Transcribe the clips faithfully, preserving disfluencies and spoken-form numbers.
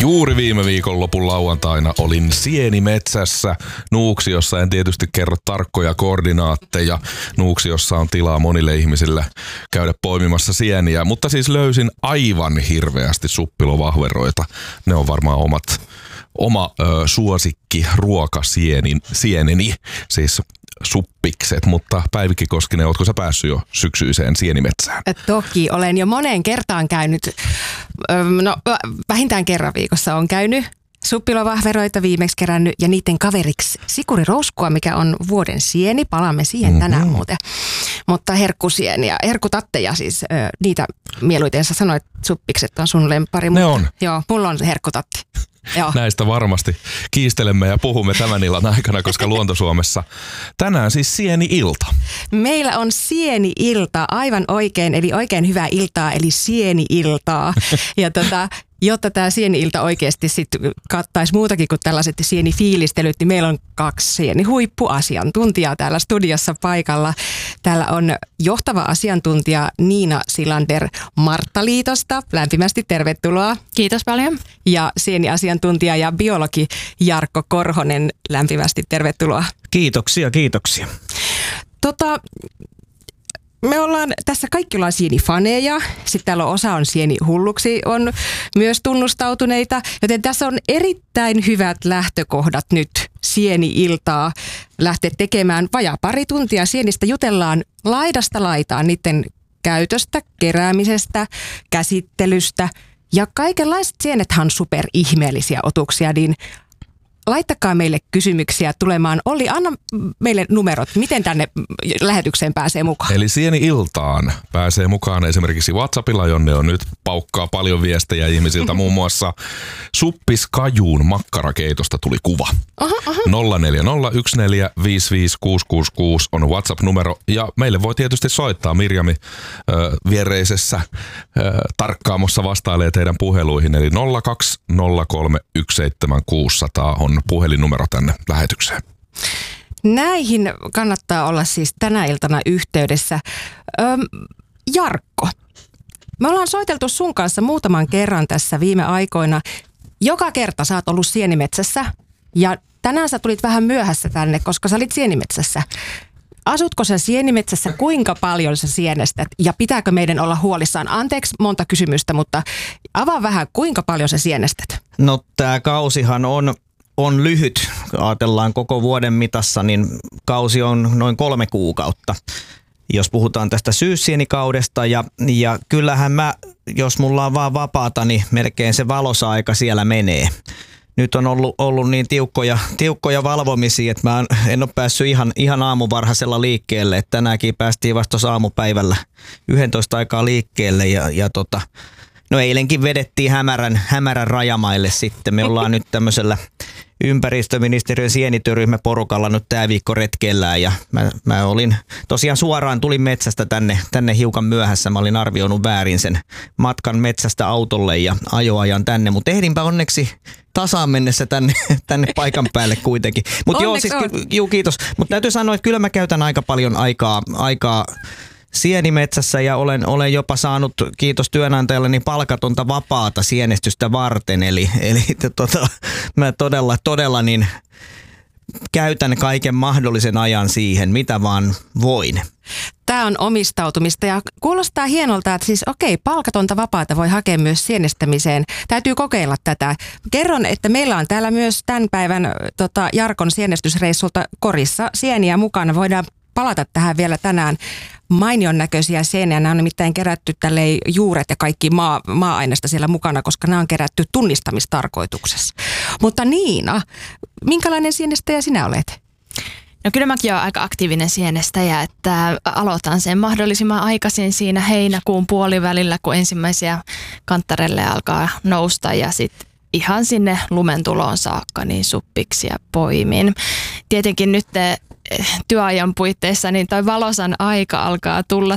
Juuri viime viikonlopun lauantaina olin sienimetsässä Nuuksiossa. En tietysti kerro tarkkoja koordinaatteja. Nuuksiossa on tilaa monille ihmisille käydä poimimassa sieniä, mutta siis löysin aivan hirveästi suppilovahveroita. Ne on varmaan omat, oma ö, suosikki ruokasienini, sieneni, siis suppikset, mutta Päivikki Koskinen, ootko sä päässyt jo syksyiseen sienimetsään? Toki, olen jo moneen kertaan käynyt, no vähintään kerran viikossa on käynyt suppilovahveroita viimeksi kerännyt ja niiden kaveriksi sikurirouskua, mikä on vuoden sieni. Palaamme siihen tänään mm-hmm. muuten. Mutta herkkusieniä, herkkutatteja siis, niitä mieluiten sä sanoit, suppikset on sun lempari. Ne on. Joo, mulla on se herkkutatti. Joo. Näistä varmasti kiistelemme ja puhumme tämän illan aikana, koska Luontosuomessa tänään siis sieni-ilta. Meillä on sieni-ilta aivan oikein, eli oikein hyvää iltaa, eli sieni-iltaa. Ja tota, jotta tämä sieni-ilta oikeasti sitten kattaisi muutakin kuin tällaiset sienifiilistelyt, niin meillä on kaksi sieni-huippuasiantuntijaa täällä studiossa paikalla. Täällä on johtava asiantuntija Niina Silander Marttaliitosta. Lämpimästi tervetuloa. Kiitos paljon. Ja sieniasiantuntija ja biologi Jarkko Korhonen. Lämpimästi tervetuloa. Kiitoksia, kiitoksia. Tota... Me ollaan tässä kaikki ollaan sienifaneja, sitten täällä on osa on sienihulluksi, on myös tunnustautuneita, joten tässä on erittäin hyvät lähtökohdat nyt sieni-iltaa lähteä tekemään. Vajaa pari tuntia sienistä jutellaan laidasta laitaan niiden käytöstä, keräämisestä, käsittelystä ja kaikenlaiset sienethan on superihmeellisiä otuksia, niin laittakaa meille kysymyksiä tulemaan. Olli, anna meille numerot. Miten tänne lähetykseen pääsee mukaan? Eli sieni-iltaan pääsee mukaan esimerkiksi WhatsAppilla, jonne on nyt paukkaa paljon viestejä ihmisiltä. Muun muassa suppiskajuun makkarakeitosta tuli kuva. Aha, aha. nolla neljä nolla yksi neljä viisi viisi kuusi kuusi kuusi on WhatsApp-numero. Ja meille voi tietysti soittaa. Mirjami äh, viereisessä äh, tarkkaamossa vastailee teidän puheluihin. Eli nolla kaksi nolla kolme yksi seitsemän kuusi nolla nolla on puhelinnumero tänne lähetykseen. Näihin kannattaa olla siis tänä iltana yhteydessä. Öm, Jarkko, me ollaan soiteltu sun kanssa muutaman kerran tässä viime aikoina. Joka kerta sä oot ollut sienimetsässä ja tänään sä tulit vähän myöhässä tänne, koska sä olit sienimetsässä. Asutko sä sienimetsässä, kuinka paljon sä sienestät ja pitääkö meidän olla huolissaan? Anteeksi monta kysymystä, mutta avaa vähän, kuinka paljon sä sienestät? No tää kausihan on, on lyhyt. Ajatellaan koko vuoden mitassa, niin kausi on noin kolme kuukautta. Jos puhutaan tästä syyssienikaudesta ja, ja kyllähän mä, jos mulla on vaan vapaata, niin melkein se valoisa aika siellä menee. Nyt on ollut, ollut niin tiukkoja, tiukkoja valvomisia, että mä en ole päässyt ihan, ihan aamuvarhaisella liikkeelle. Että tänäänkin päästiin vasta aamupäivällä yksitoista aikaa liikkeelle ja, ja tota, no eilenkin vedettiin hämärän, hämärän rajamaille sitten. Me ollaan nyt tämmöisellä ympäristöministeriön sienityöryhmäporukalla nyt tää viikko retkeillään ja mä, mä olin tosiaan suoraan tulin metsästä tänne, tänne hiukan myöhässä. Mä olin arvioinut väärin sen matkan metsästä autolle ja ajoajan tänne, mutta ehdinpä onneksi tasaan mennessä tänne, tänne paikan päälle kuitenkin. Mutta joo, siis, juu, kiitos. Mutta täytyy sanoa, että kyllä mä käytän aika paljon aikaa, aikaa sienimetsässä ja olen, olen jopa saanut, kiitos työnantajalleni, palkatonta vapaata sienestystä varten. Eli, eli tota, mä todella, todella niin käytän kaiken mahdollisen ajan siihen, mitä vaan voin. Tämä on omistautumista ja kuulostaa hienolta, että siis okei, palkatonta vapaata voi hakea myös sienestämiseen. Täytyy kokeilla tätä. Kerron, että meillä on täällä myös tämän päivän tota, Jarkon sienestysreissulta korissa sieniä mukana. Voidaan palata tähän vielä tänään. Mainion näköisiä sieniä. Nämä on nimittäin kerätty tälleen juuret ja kaikki maa, maa-aineista siellä mukana, koska nämä on kerätty tunnistamistarkoituksessa. Mutta Niina, minkälainen sienestäjä sinä olet? No kyllä mäkin olen aika aktiivinen sienestäjä, että aloitan sen mahdollisimman aikaisin siinä heinäkuun puolivälillä, kun ensimmäisiä kantarelle alkaa nousta ja sitten ihan sinne lumentuloon saakka niin suppiksia poimin. Tietenkin nyt työajan puitteissa niin toi valosan aika alkaa tulla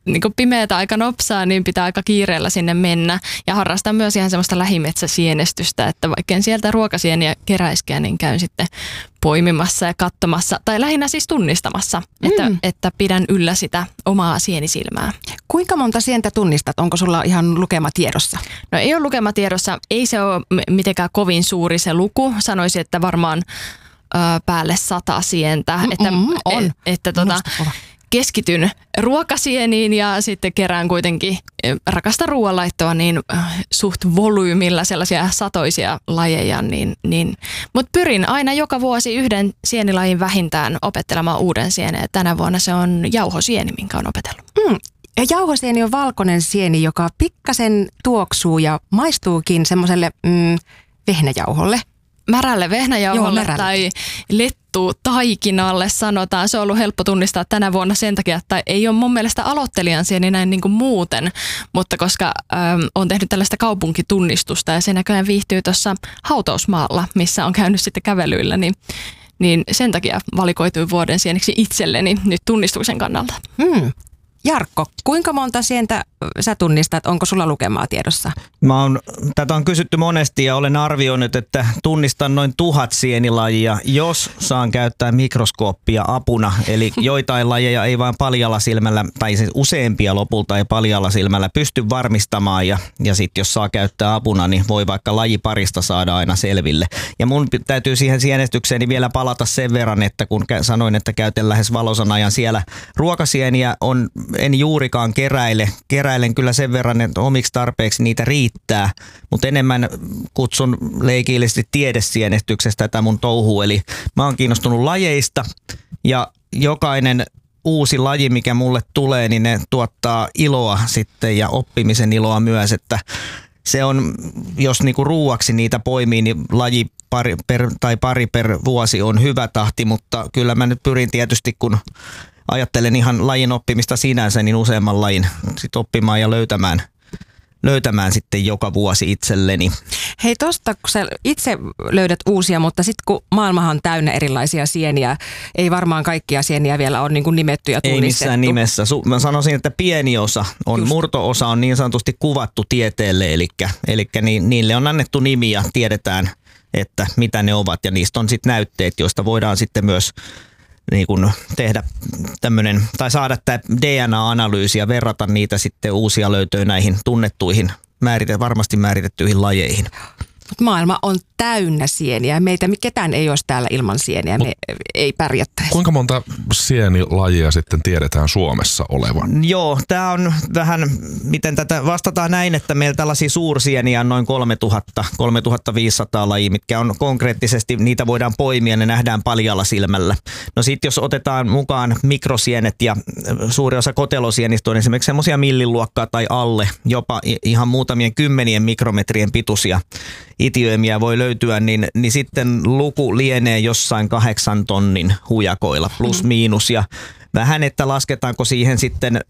niin kuin pimeätä aika nopsaa, niin pitää aika kiireellä sinne mennä. Ja harrastan myös ihan semmoista lähimetsäsienestystä, että vaikka en sieltä ruokasieniä keräiskään, niin käyn sitten poimimassa ja katsomassa, tai lähinnä siis tunnistamassa, mm. että, että pidän yllä sitä omaa sienisilmää. Kuinka monta sientä tunnistat? Onko sulla ihan lukema tiedossa? No ei ole lukema tiedossa, ei se ole mitenkään kovin suuri se luku. Sanoisin, että varmaan ö, päälle sata sientä. Mm-mm, että on. Et, että tota, keskityn ruokasieniin ja sitten kerään kuitenkin rakasta ruoanlaittoa niin suht volyymilla sellaisia satoisia lajeja. Niin, niin. Mutta pyrin aina joka vuosi yhden sienilajin vähintään opettelemaan uuden sienen. Tänä vuonna se on jauhosieni, minkä on opetellut. Mm. Ja jauhosieni on valkoinen sieni, joka pikkasen tuoksuu ja maistuukin semmoiselle mm, vehnäjauholle. Märälle vehnäjauholle. Joo, märälle. Tai lettu taikinalle sanotaan. Se on ollut helppo tunnistaa tänä vuonna sen takia, että ei ole mun mielestä aloittelijan sieni näin niin kuin muuten, mutta koska äm, on tehnyt tällaista kaupunkitunnistusta ja se näköjään viihtyy tuossa hautausmaalla, missä on käynyt sitten kävelyillä, niin, niin sen takia valikoitui vuoden sieniksi itselleni nyt tunnistuksen kannalta. Hmm. Jarkko, kuinka monta sientä sä tunnistat? Onko sulla lukemaa tiedossa? Mä oon, tätä on kysytty monesti ja olen arvioinut, että tunnistan noin tuhat sienilajia, jos saan käyttää mikroskooppia apuna. Eli joitain lajeja ei vain paljalla silmällä, tai siis useampia lopulta ei paljalla silmällä pysty varmistamaan. Ja, ja sitten jos saa käyttää apuna, niin voi vaikka lajiparista saada aina selville. Ja mun täytyy siihen sienestykseeni vielä palata sen verran, että kun sanoin, että käytän lähes valoisan ajan siellä ruokasieniä, on, en juurikaan keräile. Keräilen kyllä sen verran, että omiksi tarpeeksi niitä riittää, mutta enemmän kutsun leikillisesti tiedesienestyksestä tätä mun touhua. Eli mä oon kiinnostunut lajeista ja jokainen uusi laji, mikä mulle tulee, niin ne tuottaa iloa sitten ja oppimisen iloa myös, että se on, jos niinku ruuaksi niitä poimii, niin laji pari per, tai pari per vuosi on hyvä tahti, mutta kyllä mä nyt pyrin tietysti, kun ajattelen ihan lajin oppimista sinänsä, niin useamman lajin sit oppimaan ja löytämään, löytämään sitten joka vuosi itselleni. Hei tosta, kun sä itse löydät uusia, mutta sitten kun maailmahan on täynnä erilaisia sieniä, ei varmaan kaikkia sieniä vielä ole niin kuin nimetty ja tunnistettu. Ei missään nimessä. Mä sanoisin, että pieni osa, on, murto-osa on niin sanotusti kuvattu tieteelle, eli, eli niille on annettu nimi ja tiedetään, että mitä ne ovat ja niistä on sitten näytteet, joista voidaan sitten myös niin kun tehdä tämmöinen, tai saada tämä D N A-analyysi ja verrata niitä sitten uusia löytöjä näihin tunnettuihin, määrite, varmasti määritettyihin lajeihin. Maailma on täynnä sieniä. Meitä ketään ei olisi täällä ilman sieniä. Me Mut, ei pärjättäisi. Kuinka monta sienilajia sitten tiedetään Suomessa olevan? Joo, tämä on vähän, miten tätä vastataan näin, että meillä tällaisia suursieniä on noin kolmetuhatta, kolmetuhattaviisisataa lajia, mitkä on konkreettisesti, niitä voidaan poimia, ne nähdään paljalla silmällä. No sitten jos otetaan mukaan mikrosienet ja suuri osa kotelosienistä on esimerkiksi semmoisia milliluokkaa tai alle, jopa ihan muutamien kymmenien mikrometrien pituisia itiöimiä voi löytyä, niin, niin sitten luku lienee jossain kahdeksan tonnin hujakoilla plus miinus. Ja vähän, että lasketaanko siihen sitten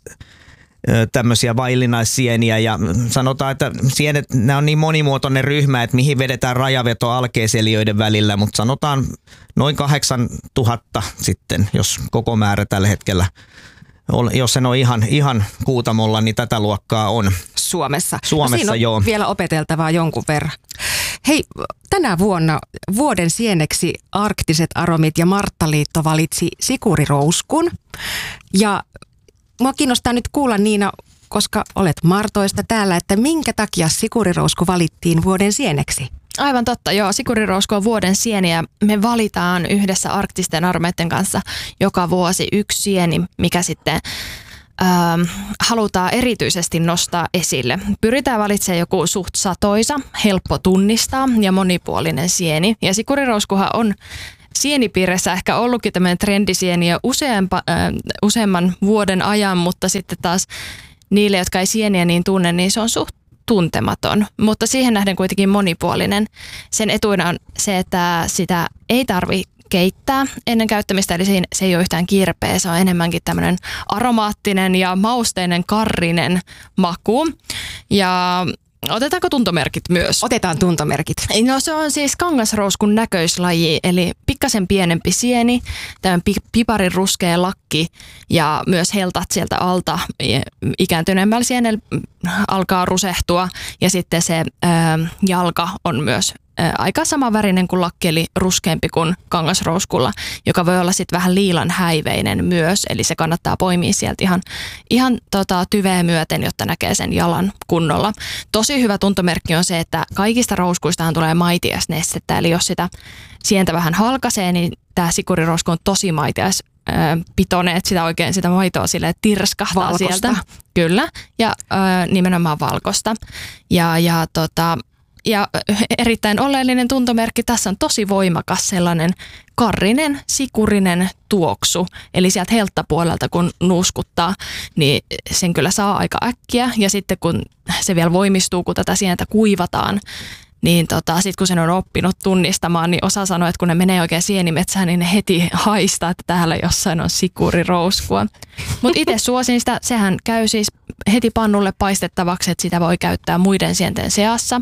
tämmöisiä vaillinaissieniä ja sanotaan, että sienet, nämä on niin monimuotoinen ryhmä, että mihin vedetään rajaveto alkeiseliöiden välillä, mutta sanotaan noin kahdeksan tuhatta sitten, jos koko määrä tällä hetkellä, jos sen on ihan, ihan kuutamolla, niin tätä luokkaa on. Suomessa. Suomessa, no siinä on joo. vielä opeteltavaa jonkun verran. Hei, tänä vuonna vuoden sieneksi Arktiset aromit ja Marttaliitto valitsi sikurirouskun. Ja mua kiinnostaa nyt kuulla, Niina, koska olet Martoista täällä, että minkä takia sikurirousku valittiin vuoden sieneksi? Aivan totta, joo. Sikurirousku on vuoden sieni ja me valitaan yhdessä Arktisten armeiden kanssa joka vuosi yksi sieni, mikä sitten ähm, halutaan erityisesti nostaa esille. Pyritään valitsemaan joku suht satoisa, helppo tunnistaa ja monipuolinen sieni. Ja sikurirouskuhan on sienipiirissä ehkä ollutkin tämmöinen trendisieni jo useampa, äh, useamman vuoden ajan, mutta sitten taas niille, jotka ei sieniä niin tunne, niin se on suht tuntematon, mutta siihen nähden kuitenkin monipuolinen. Sen etuina on se, että sitä ei tarvitse keittää ennen käyttämistä, eli se ei ole yhtään kirpeä, se on enemmänkin tämmöinen aromaattinen ja mausteinen karrinen maku. Ja Otetaanko tuntomerkit myös? Otetaan tuntomerkit. No se on siis kangasrouskun näköislaji, eli pikkasen pienempi sieni, tämän piparin ruskea lakki ja myös heltat sieltä alta ikääntyneemmällä sienellä alkaa rusehtua ja sitten se ää, jalka on myös aika samanvärinen kuin lakki, eli ruskeampi kuin kangasrouskulla, joka voi olla sitten vähän liilan häiveinen myös, eli se kannattaa poimia sieltä ihan, ihan tota, tyveä myöten, jotta näkee sen jalan kunnolla. Tosi hyvä tuntomerkki on se, että kaikista rouskuistahan tulee maitiaisnestettä, eli jos sitä sientä vähän halkaisee, niin tämä sikurirousku on tosi maitiais pitoinen, että sitä oikein sitä maitoa silleen tirskahtaa valkosta. Sieltä. Kyllä, ja ö, nimenomaan valkosta. Ja, ja tota... Ja erittäin oleellinen tuntomerkki, tässä on tosi voimakas sellainen karrinen, sikurinen tuoksu. Eli sieltä helttapuolelta kun nuuskuttaa, niin sen kyllä saa aika äkkiä. Ja sitten kun se vielä voimistuu, kun tätä sientä kuivataan, niin tota, sitten kun sen on oppinut tunnistamaan, niin osa sanoo, että kun ne menee oikein sienimetsään, niin ne heti haistaa, että täällä jossain on sikurirouskua. Mutta itse suosin sitä, sehän käy siis heti pannulle paistettavaksi, että sitä voi käyttää muiden sienten seassa.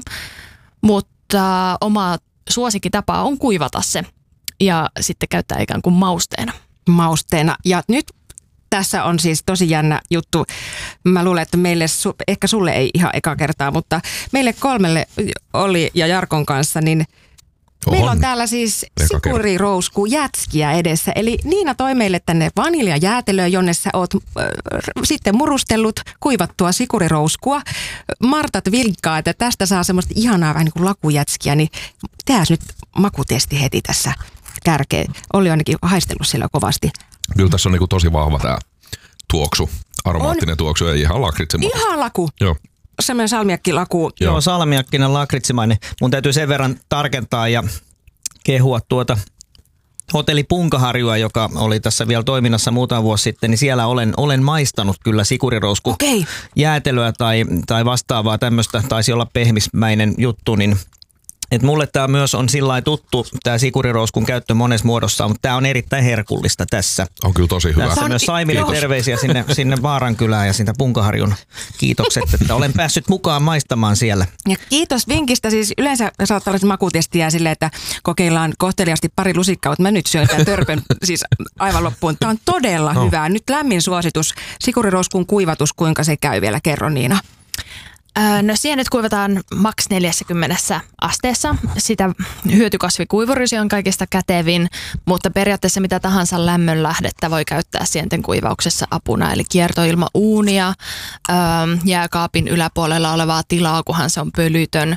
Mutta oma suosikkitapa on kuivata se ja sitten käyttää ikään kuin mausteena. Mausteena. Ja nyt tässä on siis tosi jännä juttu. Mä luulen, että meille, ehkä sulle ei ihan eka kertaa, mutta meille kolmelle Olli ja Jarkon kanssa, niin on. Meillä on täällä siis sikurirousku jätskiä edessä. Eli Niina toi meille tänne vaniljajäätelöä, jonne sä oot äh, sitten murustellut kuivattua sikurirouskua. Martat vilkkaa, että tästä saa semmoista ihanaa vähän niin kuin lakujätskiä, niin tehdään nyt makutesti heti tässä kärkeen. Olli on ainakin haistellut siellä kovasti. Kyllä tässä on niin kuin tosi vahva tämä tuoksu, aromaattinen on. Tuoksu ja ihan lakritsimainen. Ihan laku. Joo. Semmoinen salmiakkilaku. Joo, Joo salmiakkinen lakritsimainen. Mun täytyy sen verran tarkentaa ja kehua tuota hotelli Punkaharjua, joka oli tässä vielä toiminnassa muutama vuosi sitten, niin siellä olen, olen maistanut kyllä sikurirousku okay. jäätelöä tai, tai vastaavaa tämmöistä, taisi olla pehmismäinen juttu, niin et mulle tämä myös on sillä lailla tuttu, tämä sikurirouskun käyttö monessa muodossa, mutta tämä on erittäin herkullista tässä. On kyllä tosi hyvä. Tässä myös Saimille terveisiä sinne, sinne Vaarankylään ja siitä Punkaharjun kiitokset, että olen päässyt mukaan maistamaan siellä. Ja kiitos vinkistä. Siis yleensä saattaa olla makutestiä silleen, että kokeillaan kohteliasti pari lusikkaa, mutta mä nyt syön tämän törpön siis aivan loppuun. Tämä on todella no. hyvä. Nyt lämmin suositus. Sikurirouskun kuivatus, kuinka se käy vielä? Kerro Niina. No sienet kuivataan maks neljäkymmentä asteessa. Sitä hyötykasvikuivurysi on kaikista kätevin, mutta periaatteessa mitä tahansa lämmönlähdettä voi käyttää sienten kuivauksessa apuna. Eli kiertoilmauunia, jääkaapin yläpuolella olevaa tilaa, kunhan se on pölytön.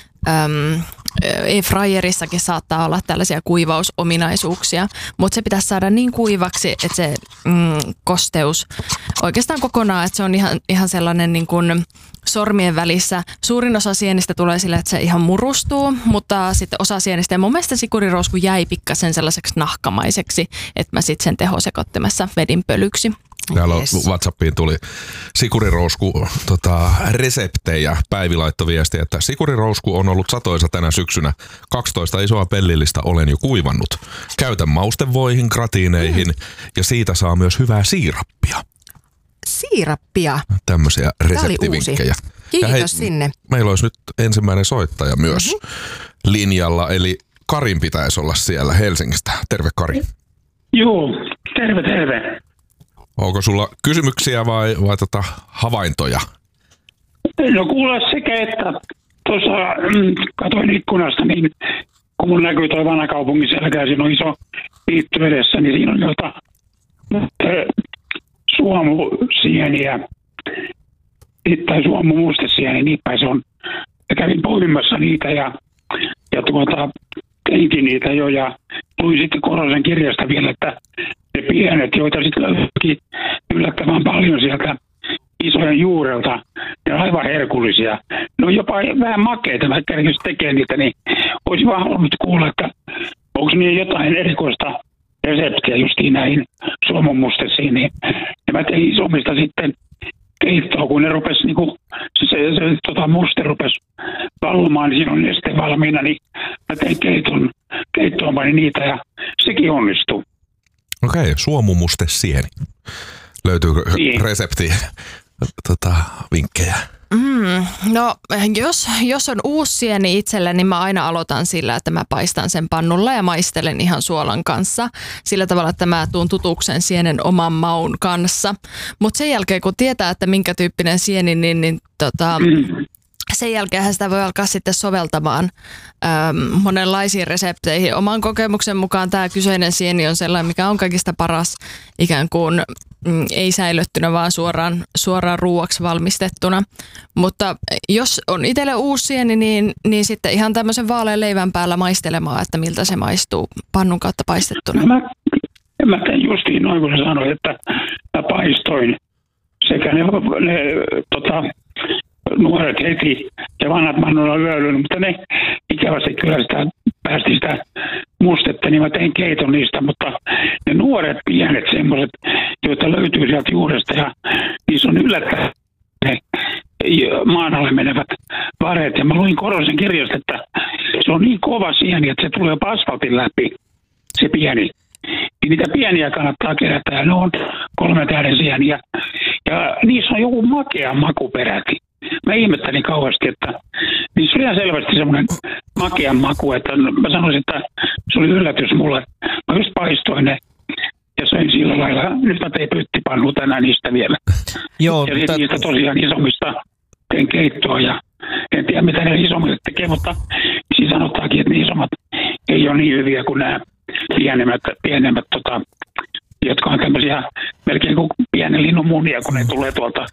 Airfryerissakin saattaa olla tällaisia kuivausominaisuuksia, mutta se pitäisi saada niin kuivaksi, että se mm, kosteus oikeastaan kokonaan, että se on ihan, ihan sellainen niin kuin sormien välissä. Suurin osa sienistä tulee sillä, että se ihan murustuu, mutta sitten osa sienistä, ja mun mielestä sikurirousku jäi pikkasen sellaiseksi nahkamaiseksi, että mä sitten sen tehosekoittimessa vedin pölyksi. Täällä yes. WhatsAppiin tuli sikurirousku tota, reseptejä. Päivi laittoi viestiä, että sikurirousku on ollut satoisa tänä syksynä. kaksitoista isoa pellillistä olen jo kuivannut. Käytän maustevoihin, gratiineihin mm. ja siitä saa myös hyvää siirappia. Siirappia? Tämmöisiä reseptivinkkejä. Kiitos hei, sinne. Meillä olisi nyt ensimmäinen soittaja myös mm-hmm. linjalla, eli Karin pitäisi olla siellä Helsingistä. Terve Kari. Joo, terve terve. Onko sulla kysymyksiä vai, vai tota havaintoja? No kuule sekä, että tuossa mm, katoin ikkunasta, niin kun mun näkyy toi vanha kaupungin selkä, siinä on iso liitty edessä, niin siinä on jotain suomusieniä, tai suomumustesieniä, niin päin se on. Ja kävin poimimassa niitä ja, ja tuota, teinkin niitä jo ja luin sitten Korosen kirjasta vielä, että ne pienet, joita sitten löytyikin yllättävän paljon sieltä isojen juurelta, ne on aivan herkullisia. Ne on jopa vähän makeita, vaikka jos tekee niitä, niin olisi vaan halunnut kuulla, että onko niin jotain erikoista reseptiä justiin näihin suomumustesiin. Niin, ja mä tein isomista sitten keittoa, kun ne rupesi, niin kun se, se, se tota muste rupesi valumaan, niin siinä on neste valmiina, niin mä tein keiton, keittoon panin niitä ja sekin onnistui. Okei, okay, suomumustesieni. Löytyykö niin resepti, tota, vinkkejä? Mm, no jos, jos on uusi sieni itselle, niin mä aina aloitan sillä, että mä paistan sen pannulla ja maistelen ihan suolan kanssa. Sillä tavalla, että mä tuun tutuksen sienen oman maun kanssa. Mutta sen jälkeen, kun tietää, että minkä tyyppinen sieni, niin, niin tota, sen jälkeen sitä voi alkaa sitten soveltamaan ähm, monenlaisiin resepteihin. Oman kokemuksen mukaan tämä kyseinen sieni on sellainen, mikä on kaikista paras ikään kuin mm, ei säilöttynä, vaan suoraan, suoraan ruuaksi valmistettuna. Mutta jos on itselle uusi sieni, niin, niin sitten ihan tämmöisen vaalean leivän päällä maistelemaan, että miltä se maistuu pannun kautta paistettuna. Mä, mä tein justiin noin, kun sä sanoit, että mä paistoin sekä ne, ne tota, nuoret heti ja vanhat mannulla yöllä, mutta ne ikävästi kyllä sitä päästi sitä mustetta, niin mä tein keiton niistä, mutta ne nuoret pienet semmoiset, joita löytyy sieltä juuresta ja niissä on yllättäen ne maan alle menevät vareet. Ja mä luin Korosen kirjasta, että se on niin kova sieni, että se tulee asfaltin läpi, se pieni. Niin niitä pieniä kannattaa kerätä ja ne on kolmen tähden sieniä. Ja niissä on joku makea maku peräti. Mä ihmettelin kauheasti, että niissä oli ihan selvästi semmoinen makean maku, että mä sanoisin, että se oli yllätys mulle. Mä just paistoin ne ja söin sillä lailla. Nyt mä tein pyttipannu tänään niistä vielä. Joo, ja sitten t- niistä tosiaan isommista tein keittoa ja en tiedä mitä ne isommat tekee, mutta siis sanotaankin, että ne isommat ei ole niin hyviä kuin nämä pienemmät, pienemmät tota, jotka on tämmöisiä melkein kuin pienen linnun munia, kun ne tulee tuolta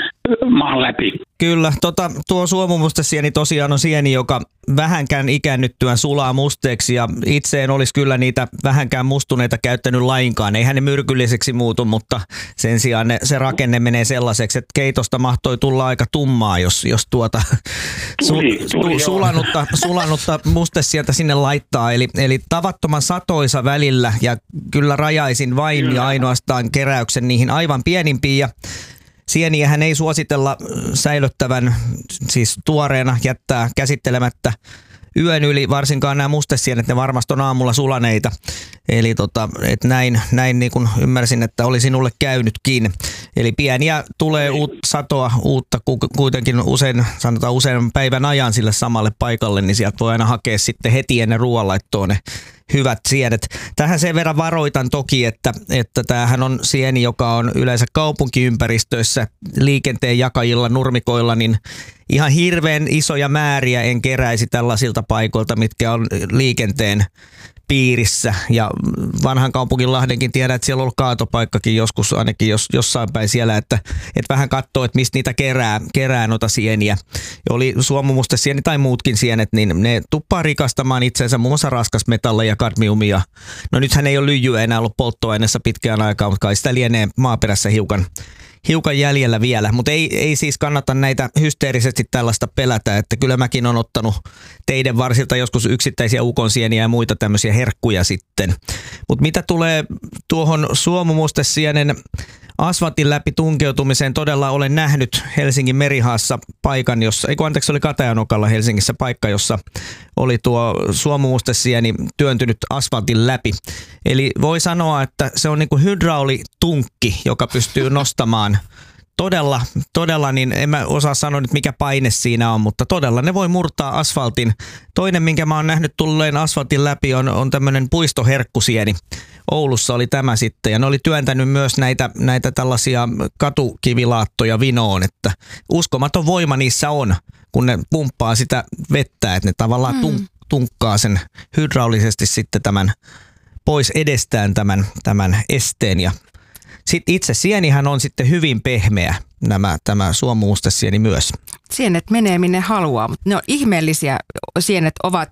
maan läpi. Kyllä, tota, tuo suomumustesieni tosiaan on sieni, joka vähänkään ikäännyttyään sulaa musteeksi ja itse en olisi kyllä niitä vähänkään mustuneita käyttänyt lainkaan. Eihän ne myrkylliseksi muutu, mutta sen sijaan ne, se rakenne menee sellaiseksi, että keitosta mahtoi tulla aika tummaa, jos, jos tuota tuli, su, tuli, su, sulanutta, sulanutta mustesientä sinne laittaa. Eli, eli tavattoman satoisa välillä ja kyllä rajaisin vain kyllä. ja ainoastaan keräyksen niihin aivan pienimpiin ja sieniähän ei suositella säilyttävän, siis tuoreena jättää käsittelemättä yön yli, varsinkaan nämä mustesienet, ne varmasti on aamulla sulaneita. Eli tota, et näin, näin niin kuin ymmärsin, että oli sinulle käynytkin. Eli pieniä tulee uut, satoa uutta kuitenkin usein, sanotaan usein päivän ajan sille samalle paikalle, niin sieltä voi aina hakea sitten heti ennen ruoanlaittoa ne hyvät sienet. Tähän sen verran varoitan toki, että, että tämähän on sieni, joka on yleensä kaupunkiympäristöissä liikenteen jakajilla, nurmikoilla, niin ihan hirveän isoja määriä en keräisi tällaisilta paikoilta, mitkä on liikenteen piirissä. Ja vanhan kaupungin Lahdenkin tiedän, että siellä on ollut kaatopaikkakin joskus, ainakin jos, jossain päin siellä, että, että vähän katsoo, että mistä niitä kerää, kerää noita sieniä. Ja oli suomumustesieni tai muutkin sienet, niin ne tuppaa rikastamaan itseensä muun muassa raskasmetalleja, kadmiumia. No nythän ei ole lyijyä enää ollut polttoaineessa pitkään aikaa, mutta kai sitä lienee maaperässä hiukan. Hiukan jäljellä vielä, mutta ei, ei siis kannata näitä hysteerisesti tällaista pelätä, että kyllä mäkin on ottanut teidän varsilta joskus yksittäisiä ukonsieniä ja muita tämmöisiä herkkuja sitten. Mutta mitä tulee tuohon suomumustesienen asfaltin läpi tunkeutumiseen, todella olen nähnyt Helsingin Merihaassa paikan, jossa, ei kun anteeksi, oli Katajanokalla Helsingissä paikka, jossa oli tuo suomumustesieni työntynyt asfaltin läpi. Eli voi sanoa, että se on niin kuin hydraulitunkki, joka pystyy nostamaan todella, todella, niin en mä osaa sanoa nyt mikä paine siinä on, mutta todella ne voi murtaa asfaltin. Toinen, minkä mä oon nähnyt tulleen asfaltin läpi, on, on tämmöinen puistoherkkusieni. Oulussa oli tämä sitten, ja ne oli työntänyt myös näitä, näitä tällaisia katukivilaattoja vinoon, että uskomaton voima niissä on, kun ne pumppaa sitä vettä, että ne tavallaan mm. tunk, tunkkaa sen hydraulisesti sitten tämän pois edestään tämän, tämän esteen, ja sitten itse sienihän on sitten hyvin pehmeä, nämä, tämä suomumustesieni myös. Sienet menee minne haluaa, mutta ne on ihmeellisiä. Sienet ovat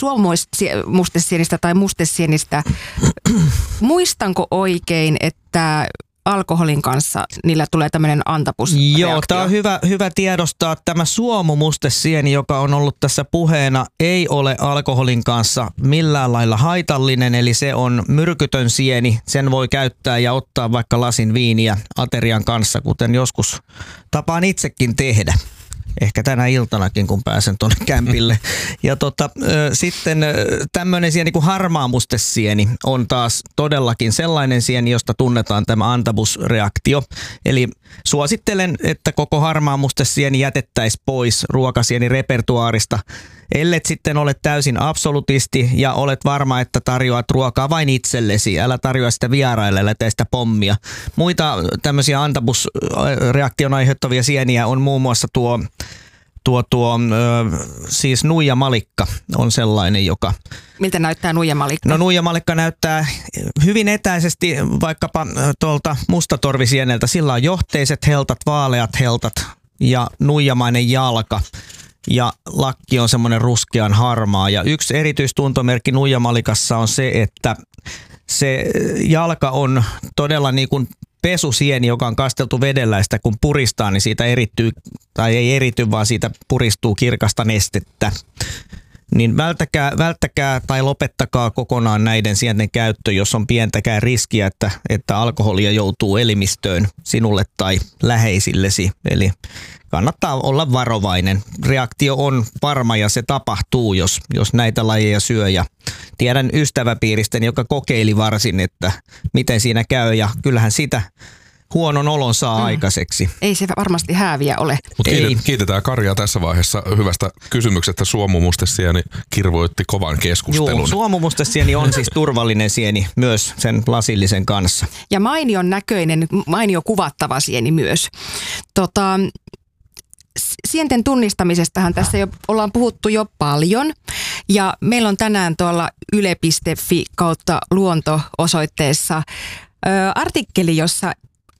suomumustesienistä tai mustesienistä. Muistanko oikein, että alkoholin kanssa niillä tulee tämmöinen antapusreaktio? Joo, tämä on hyvä, hyvä tiedostaa. Tämä suomumustesieni, joka on ollut tässä puheena, ei ole alkoholin kanssa millään lailla haitallinen, eli se on myrkytön sieni. Sen voi käyttää ja ottaa vaikka lasin viiniä aterian kanssa, kuten joskus tapaan itsekin tehdä. Ehkä tänä iltanakin, kun pääsen tuonne kämpille. Ja tota, sitten tämmöinen sieni kuin harmaamustesieni on taas todellakin sellainen sieni, josta tunnetaan tämä antabusreaktio. Eli suosittelen, että koko harmaamustesieni jätettäisiin pois ruokasieni repertuaarista, ellet sitten ole täysin absolutisti ja olet varma, että tarjoat ruokaa vain itsellesi. Älä tarjoa sitä vieraille, älä tee sitä pommia. Muita tämmöisiä antabusreaktion aiheuttavia sieniä on muun muassa tuo, tuo, tuo ö, siis nuijamalikka on sellainen, joka... Miltä näyttää nuijamalikka? No nuijamalikka näyttää hyvin etäisesti vaikkapa tuolta mustatorvisieneltä. Sillä on johteiset heltat, vaaleat heltat ja nuijamainen jalka. Ja lakki on semmoinen ruskean harmaa. Ja yksi erityistuntomerkki nuijamalikassa on se, että se jalka on todella niin kuin pesusieni, joka on kasteltu vedellä, ja sitä kun puristaa, niin siitä erittyy, tai ei erity, vaan siitä puristuu kirkasta nestettä. Niin välttäkää, välttäkää tai lopettakaa kokonaan näiden sienten käyttö, jos on pientäkään riskiä, että, että alkoholia joutuu elimistöön sinulle tai läheisillesi. Eli kannattaa olla varovainen. Reaktio on varma ja se tapahtuu, jos, jos näitä lajeja syö. Ja tiedän ystäväpiiristä, joka kokeili varsin, että miten siinä käy, ja kyllähän sitä huonon olon saa mm. aikaiseksi. Ei se varmasti hääviä ole. Mutta kiitetään Karjaa tässä vaiheessa hyvästä kysymyksestä. Suomumustesieni kirvoitti kovan keskustelun. Joo, suomumustesieni on siis turvallinen sieni myös sen lasillisen kanssa. Ja mainion näköinen, mainio kuvattava sieni myös. Tota, sienten tunnistamisestahan tässä jo ollaan puhuttu jo paljon. Ja meillä on tänään tuolla yle piste fi kautta luonto-osoitteessa ö, artikkeli, jossa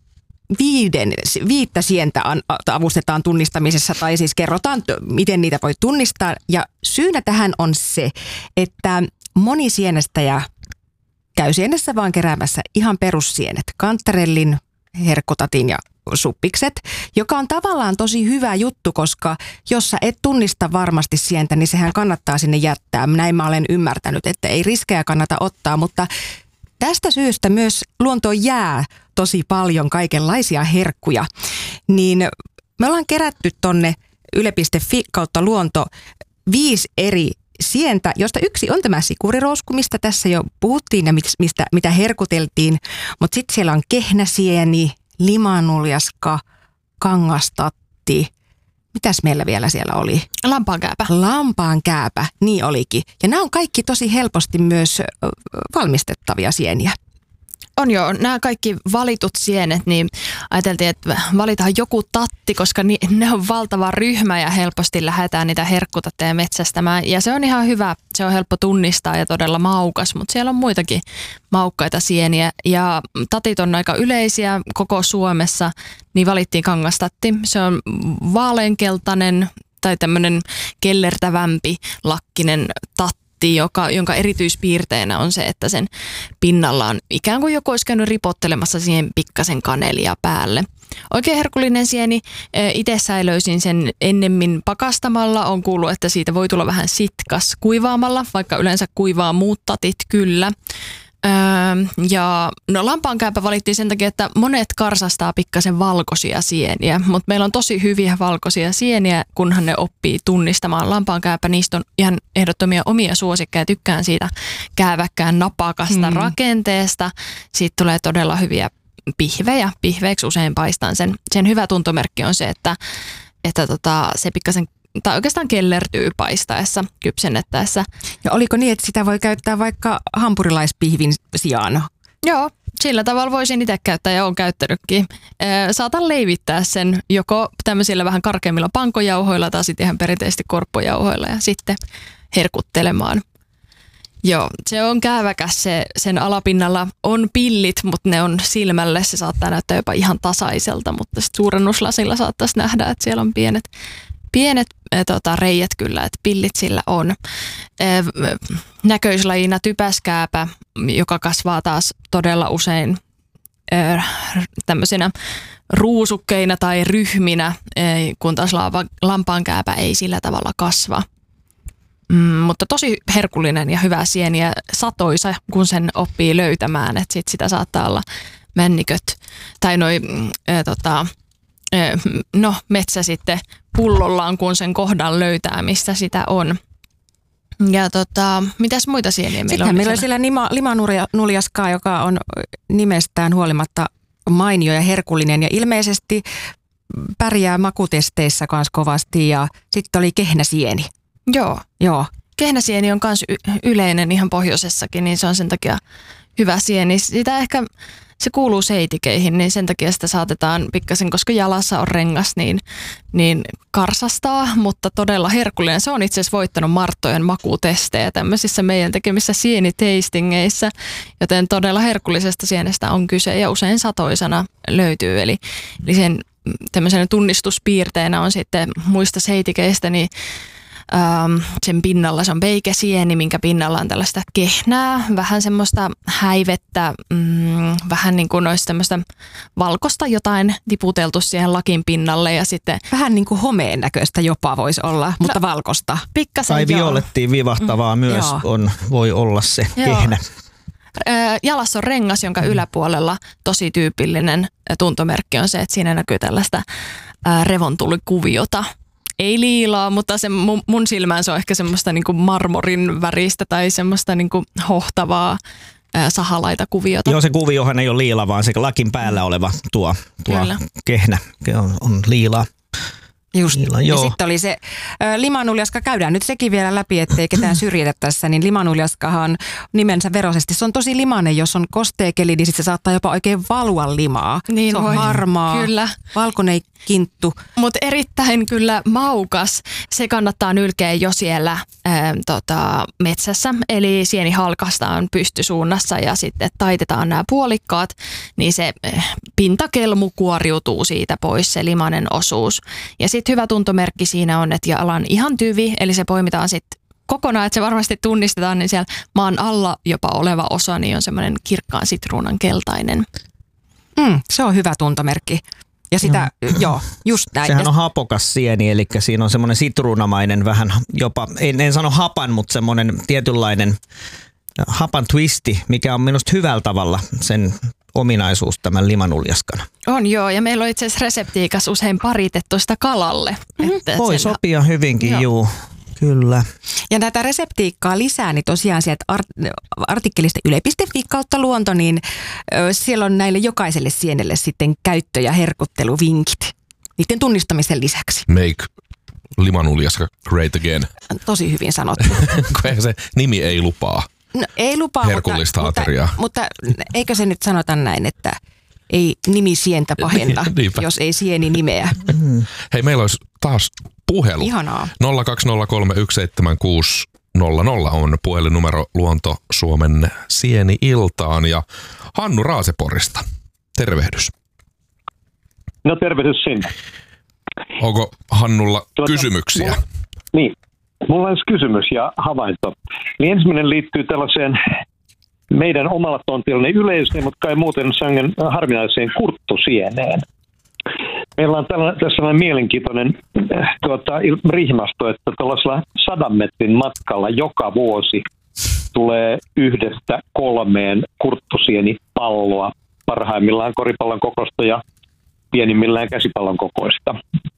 Viiden, viittä sientä avustetaan tunnistamisessa, tai siis kerrotaan, miten niitä voi tunnistaa. Ja syynä tähän on se, että moni sienestäjä käy sienessä vaan keräämässä ihan perussienet, kantarellin, herkkutatin ja suppikset, joka on tavallaan tosi hyvä juttu, koska jos sä et tunnista varmasti sientä, niin sehän kannattaa sinne jättää. Näin mä olen ymmärtänyt, että ei riskejä kannata ottaa, mutta tästä syystä myös luontoon jää tosi paljon kaikenlaisia herkkuja. Niin me ollaan kerätty tonne yle piste fi kautta luonto viisi eri sientä, josta yksi on tämä sikurirousku, mistä tässä jo puhuttiin ja mistä, mitä herkuteltiin. Mutta sitten siellä on kehnäsieni, limanuljaska, kangastatti. Mitäs meillä vielä siellä oli? Lampaankääpä. Lampaankääpä, niin olikin. Ja nämä on kaikki tosi helposti myös valmistettavia sieniä. On joo, nämä kaikki valitut sienet, niin ajateltiin, että valitaan joku tatti, koska ne on valtava ryhmä ja helposti lähdetään niitä herkkutatteja metsästämään. Ja se on ihan hyvä, se on helppo tunnistaa ja todella maukas, mutta siellä on muitakin maukkaita sieniä. Ja tatit on aika yleisiä koko Suomessa, niin valittiin kangastatti. Se on vaaleankeltainen tai tämmöinen kellertävämpi lakkinen tatti. Joka, jonka erityispiirteenä on se, että sen pinnalla on ikään kuin joku olisi käynyt ripottelemassa siihen pikkasen kanelia päälle. Oikein herkullinen sieni. Itse säilöisin sen ennemmin pakastamalla. On kuullut, että siitä voi tulla vähän sitkas kuivaamalla, vaikka yleensä kuivaa muut tatit kyllä. Öö, ja no lampaankääpä valittiin sen takia, että monet karsastaa pikkasen valkoisia sieniä, mutta meillä on tosi hyviä valkoisia sieniä, kunhan ne oppii tunnistamaan lampaankääpä. Niistä on ihan ehdottomia omia suosikkeja. Tykkään siitä kääväkkään napakasta mm. rakenteesta. Siitä tulee todella hyviä pihvejä. Pihveiksi usein paistan sen. Sen hyvä tuntomerkki on se, että, että tota, se pikkasen tai oikeastaan kellertyy paistaessa, kypsennettäessä. Ja oliko niin, että sitä voi käyttää vaikka hampurilaispihvin sijaan? Joo, sillä tavalla voisin itse käyttää ja olen käyttänytkin. Saatan leivittää sen joko tämmöisillä vähän karkeammilla pankojauhoilla tai sitten ihan perinteisesti korppojauhoilla ja sitten herkuttelemaan. Joo, se on kääväkäs. Se, sen alapinnalla on pillit, mutta ne on silmälle. Se saattaa näyttää jopa ihan tasaiselta, mutta suurennuslasilla saattaisi nähdä, että siellä on pienet Pienet äh, tota, reijät kyllä, että pillit sillä on. Äh, näköislajina typäskääpä, joka kasvaa taas todella usein äh, tämmöisinä ruusukkeina tai ryhminä, äh, kun taas laava, lampaankääpä ei sillä tavalla kasva. Mm, mutta tosi herkullinen ja hyvä sieni ja satoisa, kun sen oppii löytämään, että sit sitä saattaa olla männiköt tai noi äh, tota, no metsä sitten pullollaan, kun sen kohdan löytää, mistä sitä on. Ja tota, mitäs muita sieniä meillä on? Sitten meillä on siellä lima, limanuljaskaa, joka on nimestään huolimatta mainio ja herkullinen ja ilmeisesti pärjää makutesteissä kanssa kovasti. Ja sitten oli kehnäsieni. Joo. Joo. Kehnäsieni on myös yleinen ihan pohjoisessakin, niin se on sen takia hyvä sieni. Sitä ehkä, se kuuluu seitikeihin, niin sen takia sitä saatetaan pikkasen, koska jalassa on rengas, niin, niin karsastaa, mutta todella herkullinen. Se on itse asiassa voittanut Marttojen makutestejä tämmöisissä meidän tekemissä sieniteistingeissä, joten todella herkullisesta sienestä on kyse ja usein satoisana löytyy. Eli, eli sen tämmöisenä tunnistuspiirteenä on sitten muista seitikeistä, niin Ähm, sen pinnalla se on peikäsieni, minkä pinnalla on tällaista kehnää, vähän semmoista häivettä, mm, vähän niin kuin olisi tämmöistä valkosta jotain tiputeltu siihen lakin pinnalle ja sitten... Vähän niin kuin homeen näköistä jopa voisi olla, mutta no, valkosta. Pikkasen tai violettiin vivahtavaa mm, myös on, voi olla se joo. kehnä. Jalassa on rengas, jonka yläpuolella tosi tyypillinen tuntomerkki on se, että siinä näkyy tällaista revontulikuviota. Ei liilaa, mutta se mun, mun silmään se on ehkä semmoista niinku marmorin väristä tai semmoista niinku hohtavaa ää, sahalaita kuviota. Joo, se kuviohan ei ole liila, vaan se lakin päällä oleva tuo, tuo kehnä on, on liilaa. Just. Liila, ja sitten oli se äh, limanuljaska, käydään nyt sekin vielä läpi, ettei ketään syrjitä tässä, niin limanuljaskahan nimensä veroisesti. Se on tosi limainen, jos on kosteekeli, niin sitten se saattaa jopa oikein valua limaa. Niin se on voi. harmaa, kyllä. valkoinen kinttu. Mutta erittäin kyllä maukas. Se kannattaa nylkeä jo siellä ää, tota, metsässä, eli sieni halkaistaan pystysuunnassa ja sitten taitetaan nämä puolikkaat, niin se äh, pintakelmu kuoriutuu siitä pois, se limainen osuus. Ja sitten hyvä tuntomerkki siinä on, että jalan ihan tyvi, eli se poimitaan sitten kokonaan, että se varmasti tunnistetaan, niin siellä maan alla jopa oleva osa niin on semmoinen kirkkaan sitruunan keltainen. Mm, se on hyvä tuntomerkki. Ja sitä, joo, joo just näin. Sehän on hapokas sieni, eli siinä on semmoinen sitruunamainen vähän jopa, en, en sano hapan, mutta semmoinen tietynlainen hapan twisti, mikä on minusta hyvällä tavalla sen ominaisuus tämän limanuljaskan. On joo, ja meillä on itse asiassa reseptiikas usein paritettu sitä kalalle. Mm-hmm. Että voi sen... sopia hyvinkin, joo. juu. Kyllä. Ja näitä reseptiikkaa lisää, niin tosiaan sieltä art- artikkelista yle piste fi kautta luonto, niin ö, siellä on näille jokaiselle sienelle sitten käyttö- ja herkutteluvinkit niiden tunnistamisen lisäksi. Make limanuljaska great again. Tosi hyvin sanottu. Se nimi ei lupaa. No, ei lupaa, herkullista mutta, ateriaa. Mutta, mutta eikö se nyt sanota näin, että ei nimi sientä pahenta, jos ei sieni nimeä. Hei, meillä olisi taas puhelu. Ihanaa. nolla kaksi nolla kolme yksi seitsemän kuusi nolla nolla on puhelinnumero Luonto Suomen sieni-iltaan. Ja Hannu Raaseporista, tervehdys. No tervehdys sinne. Onko Hannulla tuota, kysymyksiä? Mulla, niin, mulla olisi kysymys ja havainto. Niin ensimmäinen liittyy tällaiseen meidän omalla tontilla niin yleiseen, mutta kai muuten sangen harvinaiseen kurttusieneen. Meillä on tässä sellainen mielenkiintoinen äh, tuota, rihmasto, että tuollaisella sadan metrin matkalla joka vuosi tulee yhdestä kolmeen kurttusienipalloa, parhaimmillaan koripallon kokoista ja pienimmillään käsipallon kokoista.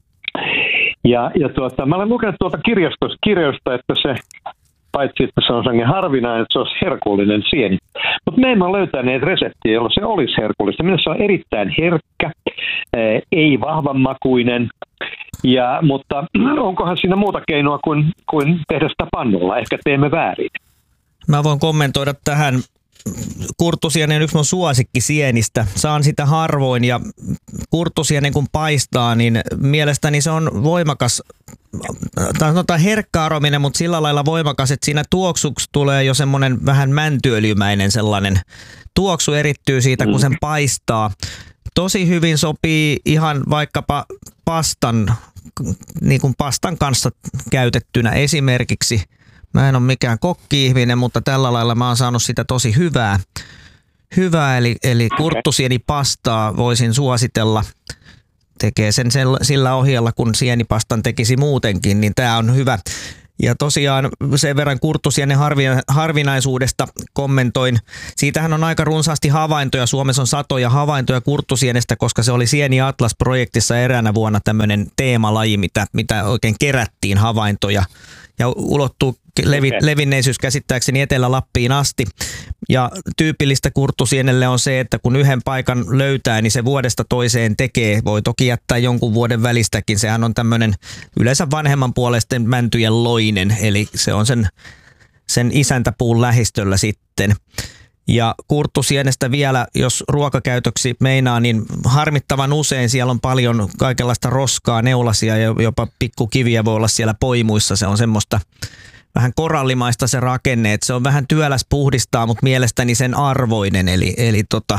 Ja, ja tuota, mä olen lukenut tuolta kirjastosta, kirjoista, että se, paitsi että se on sangen harvinainen, että se olisi herkullinen sieni. Mutta me emme ole löytäneet reseptiä, jolla se olisi herkullista. Minusta se on erittäin herkkä, ei vahvanmakuinen, ja, mutta onkohan siinä muuta keinoa kuin, kuin tehdä sitä pannulla? Ehkä teemme väärin. Mä voin kommentoida tähän. Kurttusieni on yksi mun suosikkisienistä. Saan sitä harvoin ja kurttusieni kun paistaa, niin mielestäni se on voimakas, tai sanotaan herkkä-arominen, mutta sillä lailla voimakas, että siinä tuoksuksi tulee jo semmoinen vähän mäntyöljymäinen sellainen tuoksu erittyy siitä, kun sen paistaa. Tosi hyvin sopii ihan vaikkapa pastan, niin kuin pastan kanssa käytettynä esimerkiksi. Mä en ole mikään kokki-ihminen, mutta tällä lailla mä oon saanut sitä tosi hyvää. Hyvää, eli, eli kurttusienipastaa voisin suositella. Tekee sen sillä ohjeella, kun sienipastan tekisi muutenkin, niin tää on hyvä. Ja tosiaan sen verran kurttusienen harvinaisuudesta kommentoin. Siitähän on aika runsaasti havaintoja. Suomessa on satoja havaintoja kurttusienestä, koska se oli Sieni Atlas-projektissa eräänä vuonna tämmöinen teemalaji, mitä, mitä oikein kerättiin havaintoja. Ja ulottuu levi, levinneisyys käsittääkseni Etelä-Lappiin asti. Ja tyypillistä kurttusienelle on se, että kun yhden paikan löytää, niin se vuodesta toiseen tekee. Voi toki jättää jonkun vuoden välistäkin. Sehän on tämmöinen yleensä vanhemman puoleisten mäntyjen loinen, eli se on sen, sen isäntäpuun lähistöllä sitten. Ja kurttusienestä vielä, jos ruokakäytöksi meinaa, niin harmittavan usein siellä on paljon kaikenlaista roskaa, neulasia ja jopa pikkukiviä voi olla siellä poimuissa. Se on semmoista vähän korallimaista se rakenne, että se on vähän työläs puhdistaa, mutta mielestäni sen arvoinen, eli, eli tota,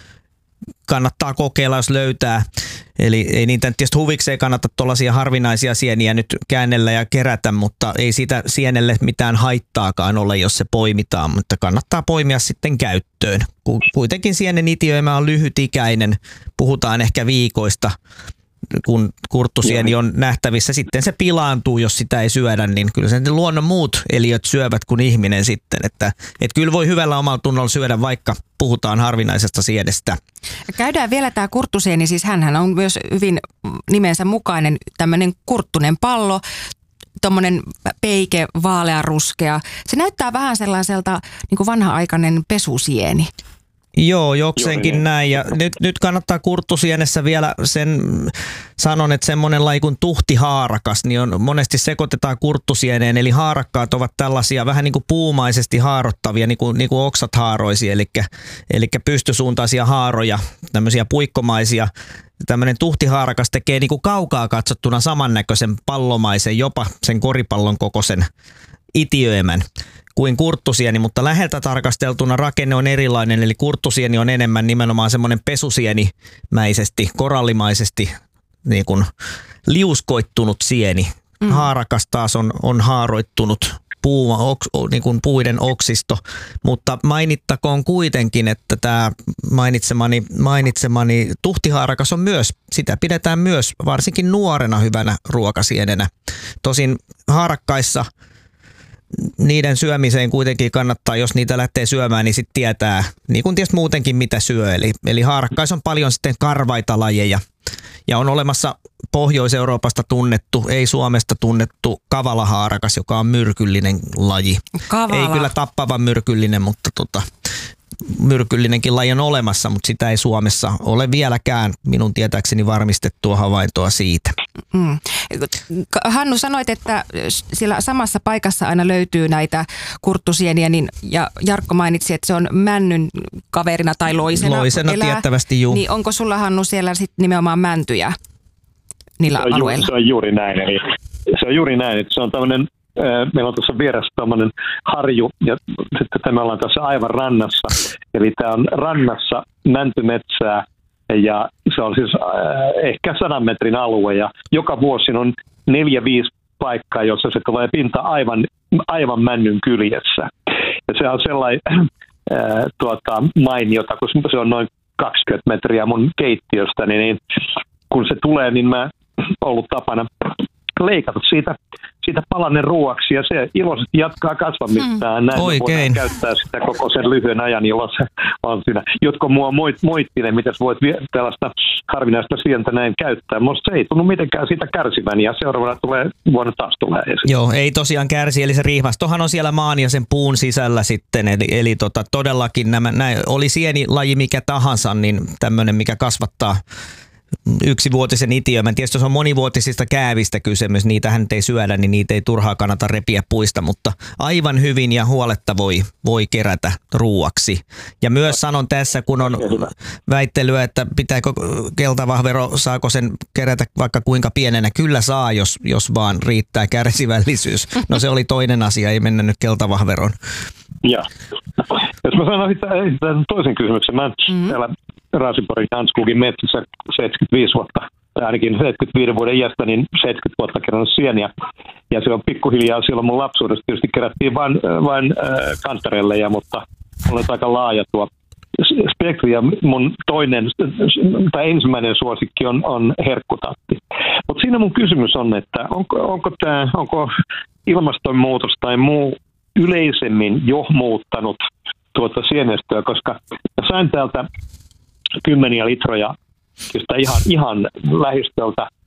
kannattaa kokeilla, jos löytää. Eli ei niitä tietysti huvikseen kannata tuollaisia harvinaisia sieniä nyt käännellä ja kerätä, mutta ei siitä sienelle mitään haittaakaan ole, jos se poimitaan, mutta kannattaa poimia sitten käyttöön. Kuitenkin sienen itiöimä on lyhytikäinen, puhutaan ehkä viikoista, kun kurttusieni on nähtävissä. Sitten se pilaantuu, jos sitä ei syödä, niin kyllä sen luonnon muut eliöt syövät kuin ihminen sitten. Että, että kyllä voi hyvällä omalla tunnolla syödä, vaikka puhutaan harvinaisesta sienestä. Käydään vielä tämä kurttusieni, siis hänhän on myös hyvin nimensä mukainen tämmöinen kurttunen pallo, tuommoinen peike, vaaleanruskea. Se näyttää vähän sellaiselta niin kuin vanha-aikainen pesusieni. Joo, jokseenkin Joo, näin. Ja nyt, nyt kannattaa kurttusienessä vielä sen sanon, että semmoinen laji kuin tuhtihaarakas, niin on, monesti sekoitetaan kurttusieneen. Eli haarakkaat ovat tällaisia vähän niin kuin puumaisesti haarottavia, niin kuin, niin kuin oksat haaroisi, eli, eli pystysuuntaisia haaroja, tämmöisiä puikkomaisia. Tämmöinen tuhtihaarakas tekee niin kuin kaukaa katsottuna samannäköisen pallomaisen, jopa sen koripallon kokoisen itiöemän kuin kurttusieni, mutta läheltä tarkasteltuna rakenne on erilainen, eli kurttusieni on enemmän nimenomaan semmoinen pesusienimäisesti, korallimaisesti niin kuin liuskoittunut sieni. Mm. Haarakas taas on, on haaroittunut puu, oks, niin kuin puiden oksisto, mutta mainittakoon kuitenkin, että tämä mainitsemani, mainitsemani tuhtihaarakas on myös, sitä pidetään myös varsinkin nuorena hyvänä ruokasienenä. Tosin haarakkaissa niiden syömiseen kuitenkin kannattaa, jos niitä lähtee syömään, niin sitten tietää, niin kuin tietysti muutenkin mitä syö. Eli, eli haarakkaissa on paljon sitten karvaita lajeja. Ja on olemassa Pohjois-Euroopasta tunnettu, ei Suomesta tunnettu kavalahaarakas, joka on myrkyllinen laji. Kavala. Ei kyllä tappavan myrkyllinen, mutta tota, myrkyllinenkin laji on olemassa, mutta sitä ei Suomessa ole vieläkään minun tietääkseni varmistettua havaintoa siitä. Mm. Hannu, sanoit, että siellä samassa paikassa aina löytyy näitä kurttusieniä, niin, ja Jarkko mainitsi, että se on männyn kaverina tai loisena. Loisena elää. Tiettävästi juu. Niin onko sulla, Hannu, siellä sit nimenomaan mäntyjä niillä se on alueilla? Ju, se on juuri näin. Eli se on juuri näin, että se on tämmöinen, meillä on tuossa vieressä tämmöinen harju, ja sitten me ollaan tässä aivan rannassa. Eli tämä on rannassa mäntymetsää, ja se on siis äh, ehkä sadan metrin alue, ja joka vuosi on neljä, viisi paikkaa, jossa se tulee pinta aivan, aivan männyn kyljessä. Ja se on sellainen äh, tuota, mainiota, kun se on noin kaksikymmentä metriä mun keittiöstä, niin, niin kun se tulee, niin mä ollut tapana leikata siitä, siitä palanen ruoaksi, ja se iloisesti jatkaa kasvamistaan. Hmm. Näin voidaan käyttää sitä koko sen lyhyen ajan, jolloin se on siinä. Jotkut mua moittinen, miten voit tällaista harvinaista sientä näin käyttää, mutta se ei tunnu mitenkään siitä kärsivän, ja seuraavana tulee, vuonna taas tulee esiin. Joo, ei tosiaan kärsi, eli se riihvastohan on siellä maan ja sen puun sisällä sitten, eli, eli tota, todellakin nämä, näin, oli sienilaji mikä tahansa, niin tämmöinen, mikä kasvattaa yksivuotisen itiömän. Tietysti jos on monivuotisista käävistä kysymys, niitähän ei syödä, niin niitä ei turhaa kannata repiä puista, mutta aivan hyvin ja huoletta voi, voi kerätä ruuaksi. Ja myös sanon tässä, kun on väittelyä, että pitääkö keltavahvero, saako sen kerätä vaikka kuinka pienenä. Kyllä saa, jos, jos vaan riittää kärsivällisyys. No se oli toinen asia, ei mennä nyt keltavahveron. Ja. Jos mä sanon esittää toisen kysymyksen, mä mm-hmm. täällä Raaseporin Danskogin metsissä seitsemänkymmentäviisi vuotta, ainakin seitsemänkymmentäviiden vuoden iästä, niin seitsemänkymmentä vuotta kerännyt sieniä. Ja se on pikkuhiljaa, silloin mun lapsuudessa tietysti kerättiin vain, vain äh, kantarelleja, mutta olet aika laaja tuo spektri. Ja mun toinen tai ensimmäinen suosikki on, on herkkutatti. Mutta siinä mun kysymys on, että onko, onko, tää, onko ilmastonmuutos tai muu yleisemmin jo muuttanut tuota sienestöä, koska mä sain täältä kymmeniä litroja josta ihan, ihan lähistöltä